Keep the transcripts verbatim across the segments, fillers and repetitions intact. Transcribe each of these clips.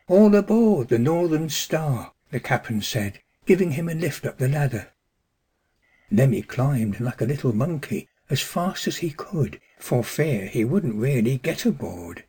"All aboard the Northern Star," the cap'n said, giving him a lift up the ladder. Lemmy climbed like a little monkey as fast as he could, for fear he wouldn't really get aboard.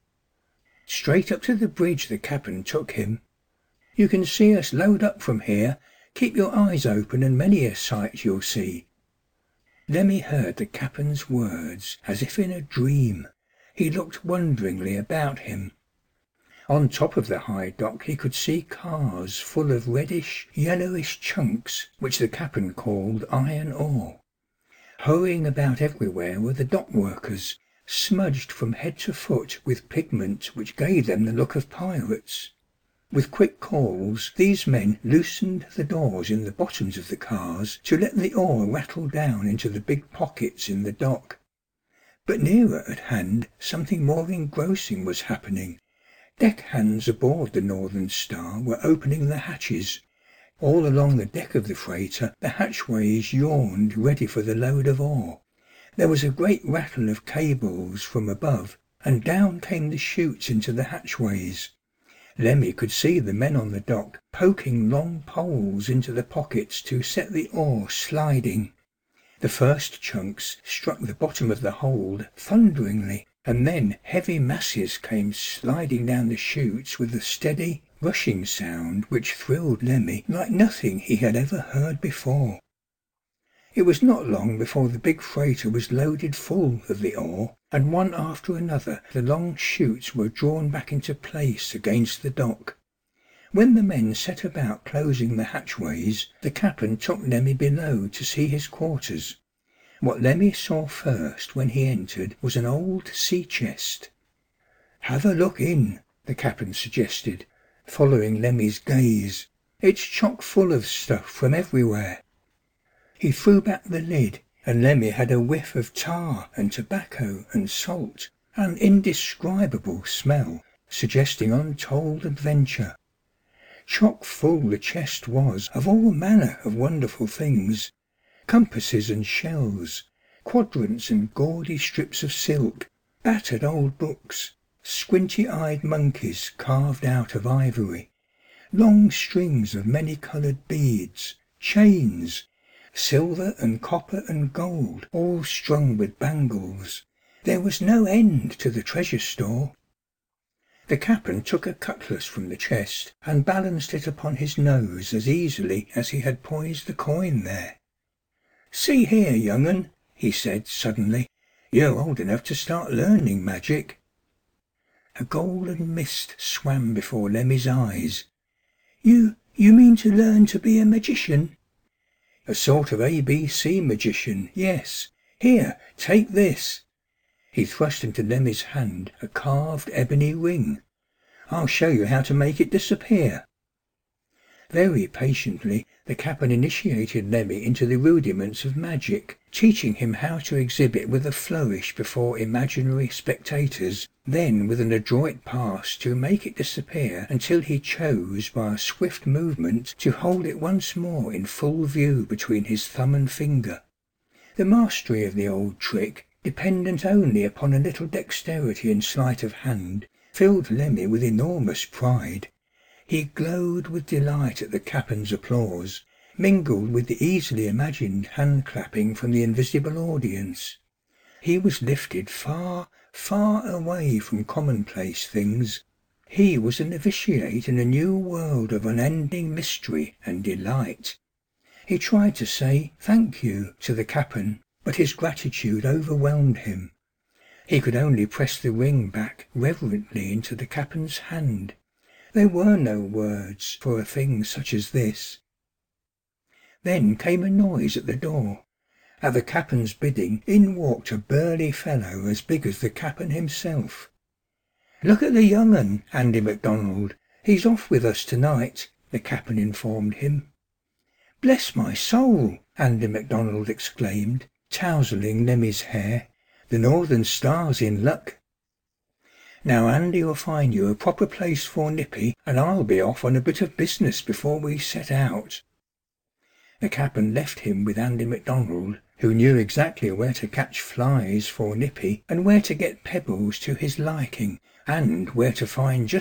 Straight up to the bridge the cap'n took him. "You can see us load up from here. Keep your eyes open and many a sight you'll see." Lemmy heard the cap'n's words as if in a dream. He looked wonderingly about him. On top of the high dock he could see cars full of reddish, yellowish chunks which the cap'n called iron ore. Hurrying about everywhere were the dock workers, smudged from head to foot with pigment which gave them the look of pirates. With quick calls these men loosened the doors in the bottoms of the cars to let the ore rattle down into the big pockets in the dock. But nearer at hand something more engrossing was happening. Deckhands aboard the Northern Star were opening the hatches. All along the deck of the freighter the hatchways yawned ready for the load of ore. There was a great rattle of cables from above, and down came the chutes into the hatchways. Lemmy could see the men on the dock poking long poles into the pockets to set the ore sliding. The first chunks struck the bottom of the hold thunderingly, and then heavy masses came sliding down the chutes with a steady, rushing sound which thrilled Lemmy like nothing he had ever heard before. It was not long before the big freighter was loaded full of the ore, and one after another the long chutes were drawn back into place against the dock. When the men set about closing the hatchways, the cap'n took Lemmy below to see his quarters. What Lemmy saw first when he entered was an old sea chest. "Have a look in," the cap'n suggested, following Lemmy's gaze. "It's chock full of stuff from everywhere." He threw back the lid, and Lemmy had a whiff of tar and tobacco and salt, an indescribable smell, suggesting untold adventure. Chock full the chest was of all manner of wonderful things. Compasses and shells, quadrants and gaudy strips of silk, battered old books, squinty-eyed monkeys carved out of ivory, long strings of many-coloured beads, chains, silver and copper and gold all strung with bangles. There was no end to the treasure store. The cap'n took a cutlass from the chest and balanced it upon his nose as easily as he had poised the coin there. "See here, young 'un," he said suddenly, "you're old enough to start learning magic." A golden mist swam before Lemmy's eyes. "You you mean to learn to be a magician?" "A sort of A B C magician, yes. Here, take this." He thrust into Lemmy's hand a carved ebony ring. "I'll show you how to make it disappear." Very patiently the cap'n initiated Lemmy into the rudiments of magic, teaching him how to exhibit with a flourish before imaginary spectators, then with an adroit pass to make it disappear until he chose by a swift movement to hold it once more in full view between his thumb and finger. The mastery of the old trick, dependent only upon a little dexterity and sleight of hand, filled Lemmy with enormous pride. He glowed with delight at the cap'n's applause, mingled with the easily imagined hand-clapping from the invisible audience. He was lifted far, far away from commonplace things. He was a novitiate in a new world of unending mystery and delight. He tried to say "thank you" to the cap'n, but his gratitude overwhelmed him. He could only press the ring back reverently into the cap'n's hand. There were no words for a thing such as this. Then came a noise at the door. At the cap'n's bidding in walked a burly fellow as big as the cap'n himself. "Look at the young 'un, Andy MacDonald. He's off with us to-night," the cap'n informed him. "Bless my soul!" Andy MacDonald exclaimed, touseling Lemmy's hair. "The Northern Star's in luck. Now Andy'll find you a proper place for Nippy, and I'll be off on a bit of business before we set out." The cap'n left him with Andy MacDonald, who knew exactly where to catch flies for Nippy, and where to get pebbles to his liking, and where to find just